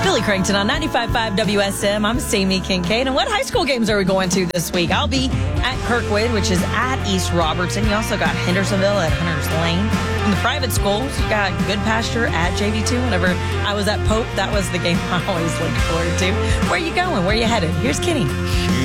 Billy Crankton on 95.5 WSM. I'm Sammy Kincaid. And what high school games are we going to this week? I'll be at Kirkwood, which is at East Robertson. You also got Hendersonville at Hunters Lane. In the private schools, you got Good Pasture at JV2. Whenever I was at Pope, that was the game I always looked forward to. Where are you going? Where are you headed? Here's Kenny.